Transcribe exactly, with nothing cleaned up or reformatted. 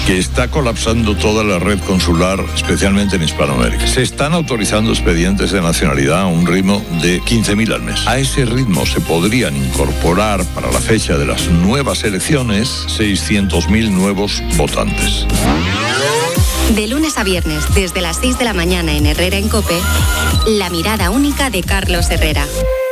que está colapsando toda la red consular, especialmente en Hispanoamérica. Se están autorizando expedientes de nacionalidad a un ritmo de quince mil al mes. A ese ritmo se podrían incorporar para la fecha de las nuevas elecciones seiscientos mil nuevos votantes. De lunes a viernes, desde las seis de la mañana en Herrera en COPE, la mirada única de Carlos Herrera.